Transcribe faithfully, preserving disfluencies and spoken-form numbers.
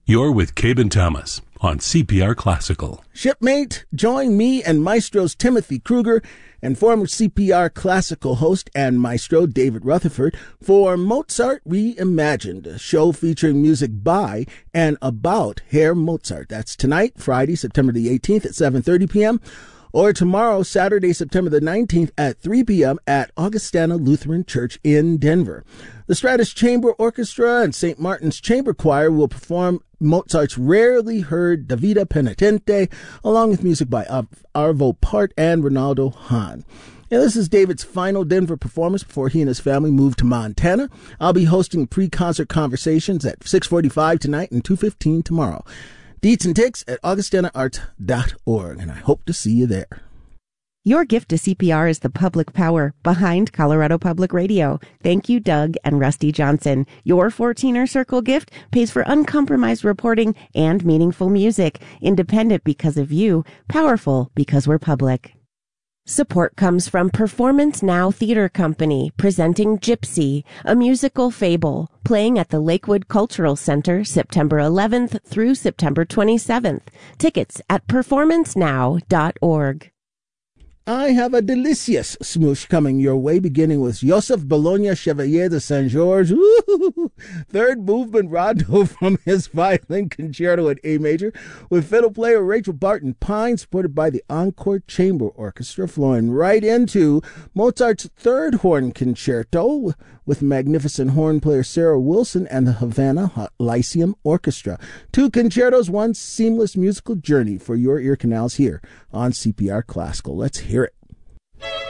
You're with Cabe Thomas on C P R Classical. Shipmate, join me and Maestro's Timothy Kruger and former C P R Classical host and maestro David Rutherford for Mozart Reimagined, a show featuring music by and about Herr Mozart. That's tonight, Friday, September the eighteenth at seven thirty p.m., or tomorrow, Saturday, September the nineteenth at three p.m. at Augustana Lutheran Church in Denver. The Stratus Chamber Orchestra and Saint Martin's Chamber Choir will perform Mozart's rarely heard Davida Penitente, along with music by Arvo Part and Ronaldo Hahn. Now, this is David's final Denver performance before he and his family moved to Montana. I'll be hosting pre-concert conversations at six forty-five tonight and two fifteen tomorrow. Deets and ticks at augustana art dot org, and I hope to see you there. Your gift to C P R is the public power behind Colorado Public Radio. Thank you, Doug and Rusty Johnson. Your fourteener Circle gift pays for uncompromised reporting and meaningful music. Independent because of you, powerful because we're public. Support comes from Performance Now Theater Company, presenting Gypsy, a musical fable, playing at the Lakewood Cultural Center September eleventh through September twenty-seventh. Tickets at performance now dot org. I have a delicious smoosh coming your way, beginning with Joseph Bologna Chevalier de Saint-Georges. Ooh, third movement rondo from his violin concerto at A major, with fiddle player Rachel Barton Pine, supported by the Encore Chamber Orchestra, flowing right into Mozart's third horn concerto with magnificent horn player Sarah Wilson and the Havana Lyceum Orchestra. Two concertos, one seamless musical journey for your ear canals here on C P R Classical. Let's hear it.